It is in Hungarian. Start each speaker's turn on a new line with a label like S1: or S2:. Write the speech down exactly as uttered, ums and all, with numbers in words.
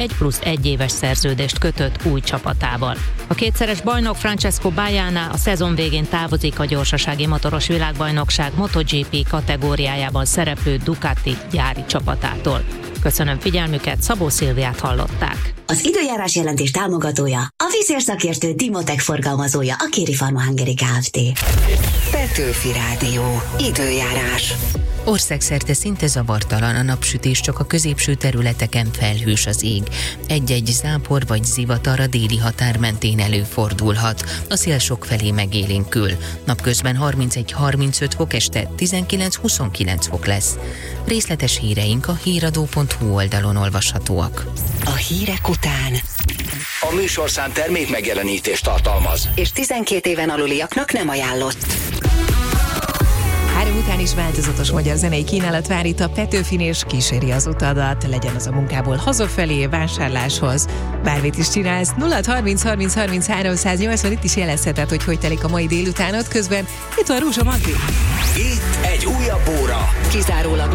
S1: egy plusz egy éves szerződést kötött új csapatával. A kétszeres bajnok Francesco Bagnaia a szezon végén távozik a gyorsasági motoros világbajnokság MotoGP kategóriájában szereplő Ducati gyári csapatától. Köszönöm figyelmüket, Szabó Szilviát hallották.
S2: Az időjárás jelentés támogatója, a vízérszakértő Dimotech forgalmazója, a Kéri Pharma Hungary Kft.
S3: Petőfi Rádió. Időjárás.
S4: Országszerte szinte zavartalan a napsütés, csak a középső területeken felhős az ég. Egy-egy zápor vagy zivatar a déli határ mentén előfordulhat. A szél sokfelé megélénkül. Napközben harmincegy-harmincöt fok, este tizenkilenc-huszonkilenc fok lesz. Részletes híreink a híradó pont hu oldalon olvashatóak.
S3: A hírek után
S5: A műsorszám termék megjelenítést tartalmaz,
S3: és tizenkét éven aluliaknak nem ajánlott.
S6: Három után is változatos magyar zenei kínálat vár itt a Petőfin, és kíséri az utadat, legyen az a munkából hazafelé, vásárláshoz. Bármit is csinálsz, nulla harminc harminc harminc háromszáznyolcvan, itt is jelezheted, hogy hogy telik a mai délutánod, közben itt van Rúzsa Magdi.
S5: itt egy újabb óra.
S3: Kizárólag